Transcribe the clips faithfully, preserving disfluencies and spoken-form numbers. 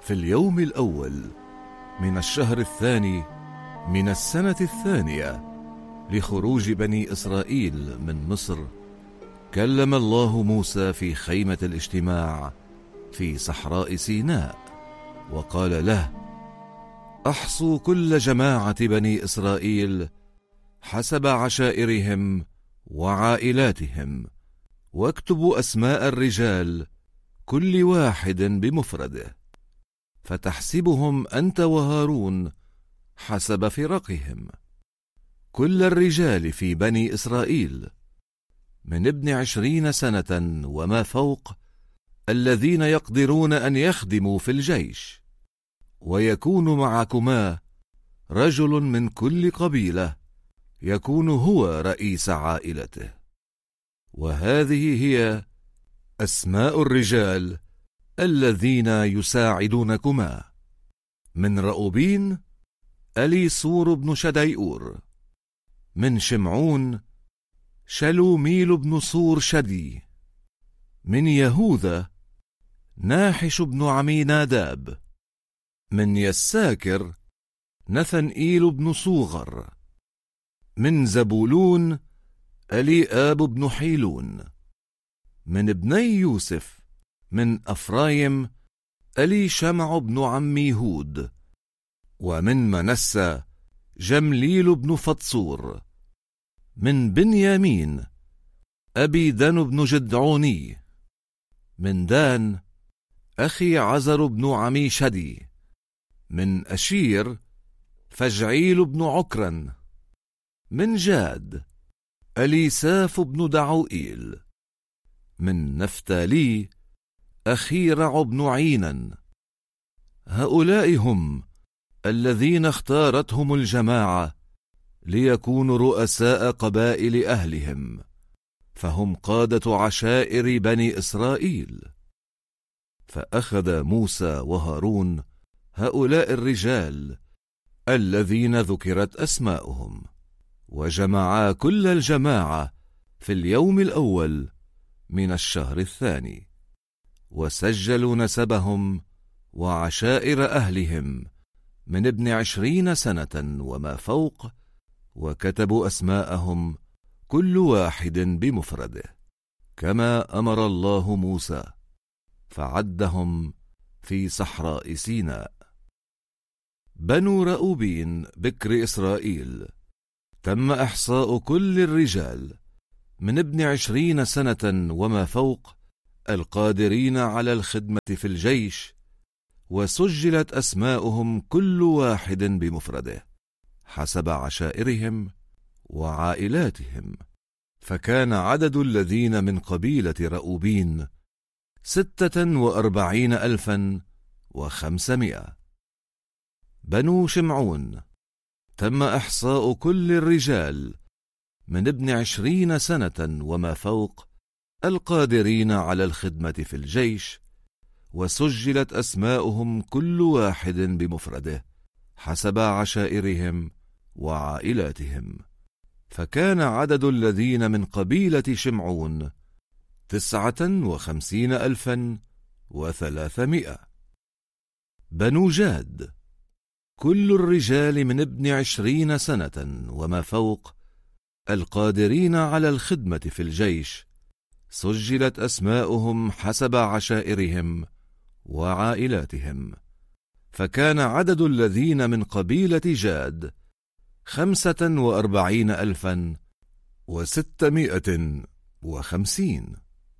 في اليوم الأول من الشهر الثاني من السنة الثانية لخروج بني إسرائيل من مصر، كلم الله موسى في خيمة الاجتماع في صحراء سيناء، وقال له: احصوا كل جماعة بني إسرائيل حسب عشائرهم وعائلاتهم، واكتبوا أسماء الرجال كل واحد بمفرده، فتحسبهم أنت وهارون حسب فرقهم، كل الرجال في بني إسرائيل من ابن عشرين سنة وما فوق، الذين يقدرون أن يخدموا في الجيش، ويكون معكما رجل من كل قبيلة يكون هو رئيس عائلته. وهذه هي أسماء الرجال الذين يساعدونكما: من رأوبين أليصور بن شديئور، من شمعون شلوميل بن صور شدي، من يهوذا ناحش بن عميناداب، من يساكر نثنئيل بن صوغر، من زبولون أليآب بن حيلون، من ابني يوسف من أفرايم أليشمع بن عميهود، ومن منسى جمليل بن فطصور، من بنيامين أبيدن بن جدعوني، من دان أخي عزر بن عميشدي، من أشير فجعيل بن عكرن، من جاد أليساف بن دعوئيل، من نفتالي أخيرع بن عينن. هؤلاء هم الذين اختارتهم الجماعة ليكونوا رؤساء قبائل أهلهم، فهم قادة عشائر بني إسرائيل. فأخذ موسى وهارون هؤلاء الرجال الذين ذكرت أسماؤهم، وجمعا كل الجماعة في اليوم الأول من الشهر الثاني، وسجلوا نسبهم وعشائر أهلهم من ابن عشرين سنة وما فوق، وكتبوا أسماءهم كل واحد بمفرده، كما أمر الله موسى، فعدهم في صحراء سيناء. بنو رأوبين بكر إسرائيل تم إحصاء كل الرجال من ابن عشرين سنة وما فوق القادرين على الخدمة في الجيش، وسجلت أسماؤهم كل واحد بمفرده حسب عشائرهم وعائلاتهم، فكان عدد الذين من قبيلة رأوبين ستة وأربعين ألفا وخمسمائة. بنو شمعون تم إحصاء كل الرجال من ابن عشرين سنة وما فوق القادرين على الخدمة في الجيش، وسجلت أسماؤهم كل واحد بمفرده حسب عشائرهم وعائلاتهم، فكان عدد الذين من قبيلة شمعون تسعة وخمسين ألفا وثلاثمائة. بنو جاد كل الرجال من ابن عشرين سنة وما فوق القادرين على الخدمة في الجيش، سجلت أسماؤهم حسب عشائرهم وعائلاتهم، فكان عدد الذين من قبيلة جاد خمسة وأربعين ألفا وستمائة وخمسين.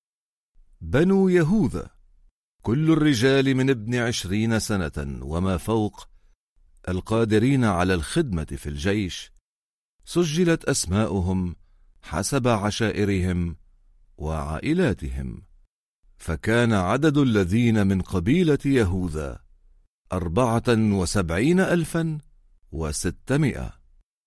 بنو يهوذا كل الرجال من ابن عشرين سنة وما فوق القادرين على الخدمة في الجيش، سجلت أسماؤهم حسب عشائرهم وعائلاتهم، فكان عدد الذين من قبيلة يهوذا أربعة وسبعين ألفا وستمائة.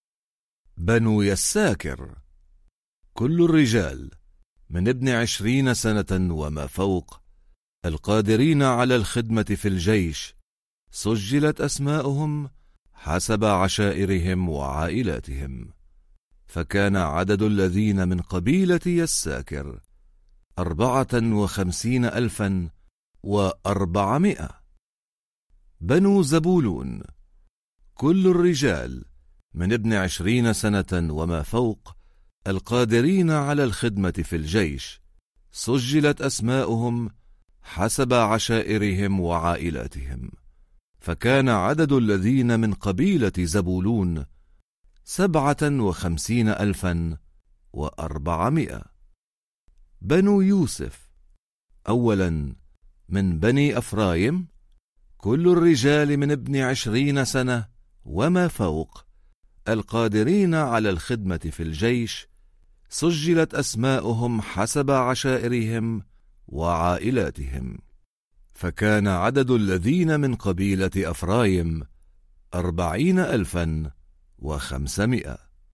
بنو يساكر كل الرجال من ابن عشرين سنة وما فوق القادرين على الخدمة في الجيش، سجلت أسماؤهم حسب عشائرهم وعائلاتهم، فكان عدد الذين من قبيلة يساكر أربعة وخمسين ألفا وأربعمائة. بنو زبولون كل الرجال من ابن عشرين سنة وما فوق القادرين على الخدمة في الجيش، سجلت أسماؤهم حسب عشائرهم وعائلاتهم. فكان عدد الذين من قبيلة زبولون سبعة وخمسين ألفا وأربعمائة. بنو يوسف أولا من بني أفرايم كل الرجال من ابن عشرين سنة وما فوق القادرين على الخدمة في الجيش، سجلت أسماؤهم حسب عشائرهم وعائلاتهم. فكان عدد الذين من قبيلة أفرايم أربعين ألفا وخمسمائة.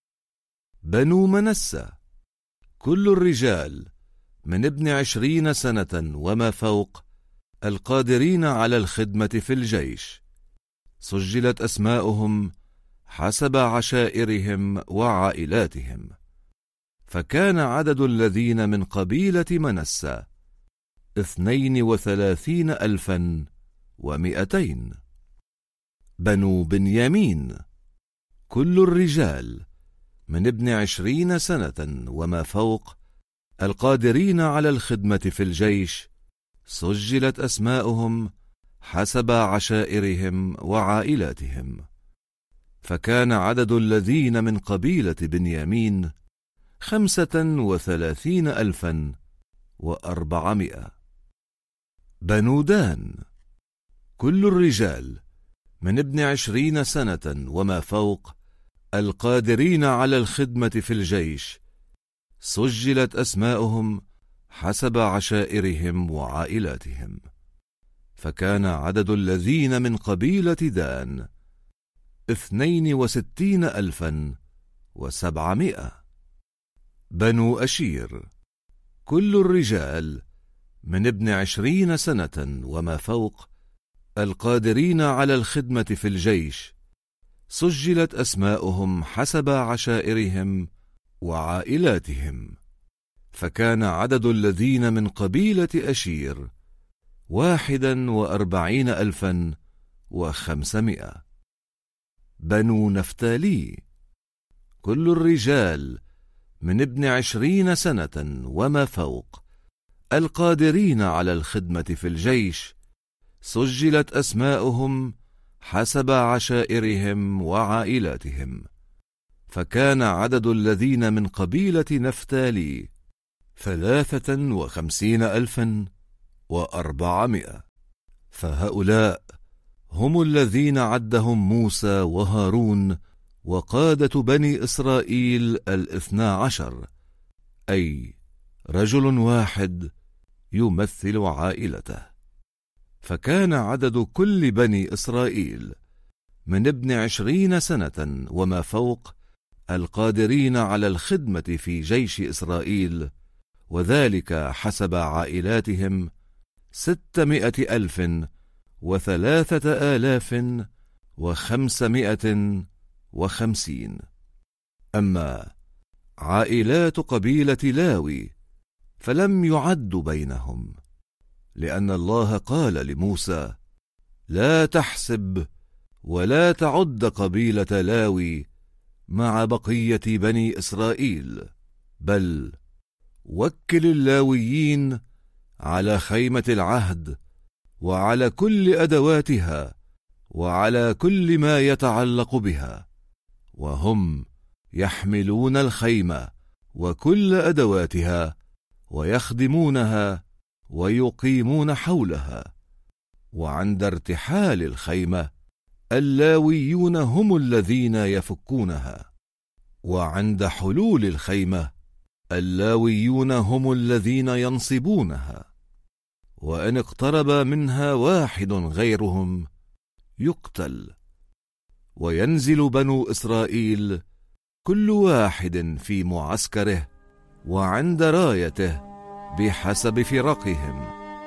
بنو منسى كل الرجال من ابن عشرين سنة وما فوق القادرين على الخدمة في الجيش، سجلت أسماؤهم حسب عشائرهم وعائلاتهم. فكان عدد الذين من قبيلة منسى اثنين وثلاثين ألفا ومئتين. بنو بنيامين كل الرجال من ابن عشرين سنة وما فوق القادرين على الخدمة في الجيش، سجلت أسماؤهم حسب عشائرهم وعائلاتهم. فكان عدد الذين من قبيلة بنيامين خمسة وثلاثين ألفا وأربعمائة. بنو دان كل الرجال من ابن عشرين سنة وما فوق القادرين على الخدمة في الجيش، سجلت أسماؤهم حسب عشائرهم وعائلاتهم. فكان عدد الذين من قبيلة دان اثنين وستين ألفا وسبعمائة. بنو أشير كل الرجال من ابن عشرين سنة وما فوق القادرين على الخدمة في الجيش، سجلت أسماؤهم حسب عشائرهم وعائلاتهم. فكان عدد الذين من قبيلة أشير واحدا وأربعين ألفا وخمسمائة. بنو نفتالي كل الرجال من ابن عشرين سنة وما فوق القادرين على الخدمة في الجيش، سجلت أسماؤهم حسب عشائرهم وعائلاتهم. فكان عدد الذين من قبيلة نفتالي ثلاثة وخمسين ألفا وأربعمائة. فهؤلاء هم الذين عدهم موسى وهارون وقادة بني إسرائيل الاثنا عشر، أي رجل واحد يمثل عائلته. فكان عدد كل بني إسرائيل من ابن عشرين سنة وما فوق القادرين على الخدمة في جيش إسرائيل، وذلك حسب عائلاتهم ستمائة ألف وثلاثة آلاف وخمسمائة وخمسين. أما عائلات قبيلة لاوي فلم يعدوا بينهم، لأن الله قال لموسى: لا تحسب ولا تعد قبيلة لاوي مع بقية بني إسرائيل، بل وكل اللاويين على خيمة العهد وعلى كل أدواتها وعلى كل ما يتعلق بها، وهم يحملون الخيمة وكل أدواتها ويخدمونها ويقيمون حولها. وعند ارتحال الخيمة اللاويون هم الذين يفكونها، وعند حلول الخيمة اللاويون هم الذين ينصبونها. وإن اقترب منها واحد غيرهم يقتل. وينزل بنو إسرائيل كل واحد في معسكره وعند رايته بحسب فرقهم.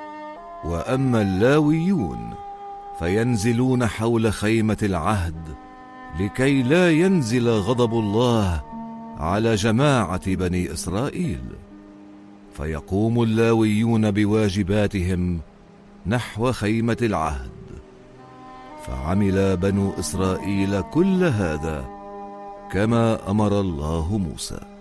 وأما اللاويون فينزلون حول خيمة العهد لكي لا ينزل غضب الله على جماعة بني إسرائيل. فيقوم اللاويون بواجباتهم نحو خيمة العهد. فعمل بنو إسرائيل كل هذا كما أمر الله موسى.